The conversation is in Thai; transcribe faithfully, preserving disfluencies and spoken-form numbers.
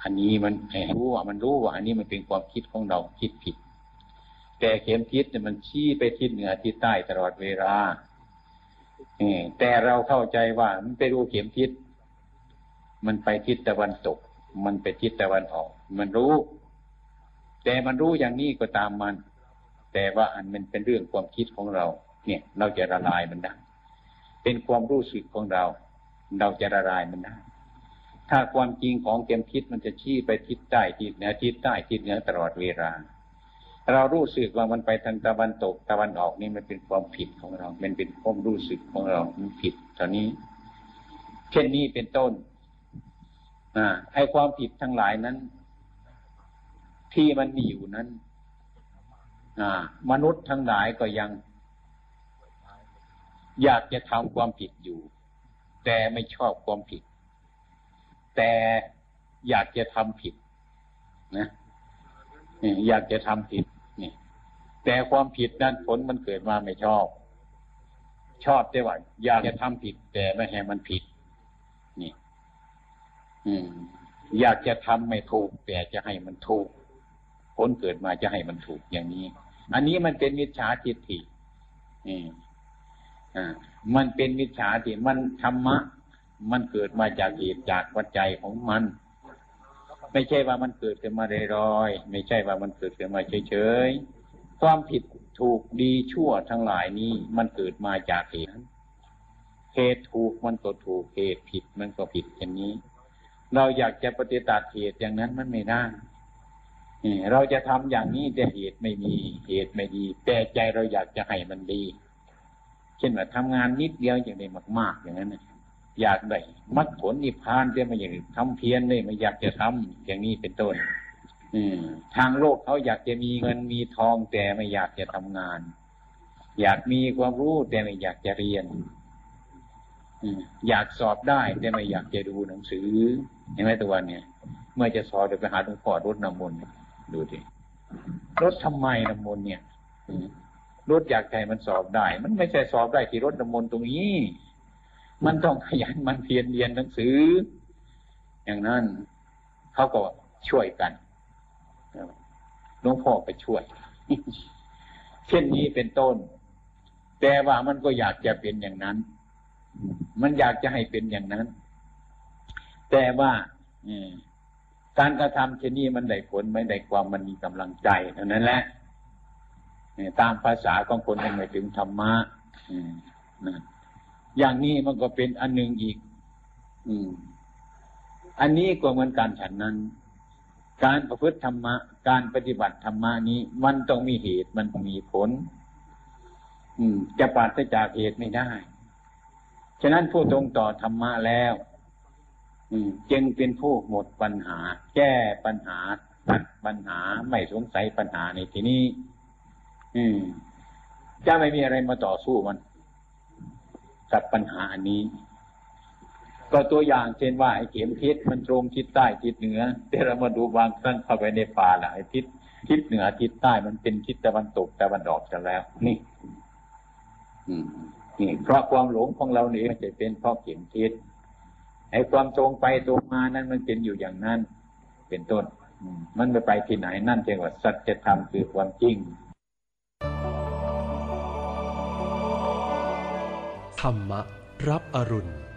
อันนี้มันให้รู้ว่ามันรู้ว่าอันนี้มันเป็นความคิดของเราคิดผิดแต่เข็มทิศเนี่ยมันชี้ไปทิศเหนือทิศใต้ตลอดเวลาแต่เราเข้าใจว่ามันไปดูเข็มทิศมันไปทิศตะวันตกมันไปทิศตะวันออกมันรู้แต่มันรู้อย่างนี้ก็ตามมันแต่ว่าอันมันเป็นเรื่องความคิดของเราเนี่ยเราจะละลายมันได้เป็นความรู้สึกของเราเราจะละลายมันได้ถ้าความจริงของเข็มทิศมันจะชี้ไปทิศใต้ทิศเหนือทิศใต้ทิศเหนือตลอดเวลาเรารู้สึกว่ามันไปทางตะวันตกตะวันออกนี่มันเป็นความผิดของเรามันเป็นความรู้สึกของเรามันผิดตอนนี้เช่นนี้เป็นต้นอ่าไอ้ความผิดทั้งหลายนั้นที่มันมีอยู่นั้นอ่ามนุษย์ทั้งหลายก็ยังอยากจะทำความผิดอยู่แต่ไม่ชอบความผิดแต่อยากจะทำผิดนะอยากจะทำผิดนี่แต่ความผิดนั้นผลมันเกิดมาไม่ชอบชอบแต่ว่าอยากจะทำผิดแต่ไม่ให้มันผิดนี่อืมอยากจะทำไม่ถูกแต่จะให้มันถูกผลเกิดมาจะให้มันถูกอย่างนี้อันนี้มันเป็นมิจฉาทิฏฐิอืมอ่ามันเป็นมิจฉาทิฏฐิมันธรรมะมันเกิดมาจากเหตุจากปัจจัยของมันไม่ใช่ว่ามันเกิดขึ้นมาลอยๆไม่ใช่ว่ามันเกิดขึ้นมาเฉยๆความผิดถูกดีชั่วทั้งหลายนี้มันเกิดมาจากเหตุเหตุถูกมันก็ถูกเหตุผิดมันก็ผิดอย่างนี้เราอยากจะปฏิบัติเหตุอย่างนั้นมันไม่ได้เราจะทำอย่างนี้แต่เหตุไม่มีเหตุไม่ดีแต่ใจเราอยากจะให้มันดีเช่นว่าทำงานนิดเดียวอย่างได้มากๆอย่างนั้นนะอยากได้มรรคผลนิพพานแต่ไม่อยากทำเพียรเลยไม่อยากจะทำอย่างนี้เป็นต้นทางโลกเขาอยากจะมีเงินมีทองแต่ไม่อยากจะทำงานอยากมีความรู้แต่ไม่อยากจะเรียนอยากสอบได้แต่ไม่อยากจะดูหนังสือเห็นไหมตัววันเนี่ยเมื่อจะสอบจะไปหาหลวงพ่อรดน้ำมนต์ดูดิรดทำไมน้ำมนต์เนี่ยรดอยากใจมันสอบได้มันไม่ใช่สอบได้ที่รดน้ำมนต์ตรงนี้มันต้องขยันมันเพียรเรียนหนังสืออย่างนั้นเขาก็ช่วยกันหลวงพ่อไปช่วยเช่นนี้เป็นต้นแต่ว่ามันก็อยากจะเป็นอย่างนั้นมันอยากจะให้เป็นอย่างนั้นแต่ว่าการกระทำเช่นนี้มันได้ผลไม่ได้ความมันมีกำลังใจเท่านั้นแหละตามภาษาของคนยังไม่ถึงธรรมะอย่างนี้มันก็เป็นอันหนึ่งอีกอืมอันนี้ก็เหมือนกันฉันนั้นการประพฤติธรรมะการปฏิบัติธรรมะนี้มันต้องมีเหตุมันต้องมีผลอืมจะปราศจากเหตุไม่ได้ฉะนั้นผู้ตรงต่อธรรมะแล้วอืมจึงเป็นผู้หมดปัญหาแก้ปัญหาตัดปัญหาไม่สงสัยปัญหาในที่นี้อืมจะไม่มีอะไรมาต่อสู้มันกับปัญหาอันนี้ก็ตัวอย่างเช่นว่าไอ้เข็มทิศมันตรงทิศใต้ทิศเหนือแต่เรามาดูบางครั้งเข้าไปในป่าหลายทิศทิศเหนือทิศใต้มันเป็นทิศตะวันตกตะวันออกกันแล้วนี่อืมนี่เพราะความหลงของเรานี่มันจะเป็นเพราะเข็มทิศไอ้ความตรงไปตรงมานั้นมันเป็นอยู่อย่างนั้นเป็นต้นมันไม่ไปที่ไหนนั่นเรียกว่าสัจธรรมคือความจริงธรรมะรับอรุณ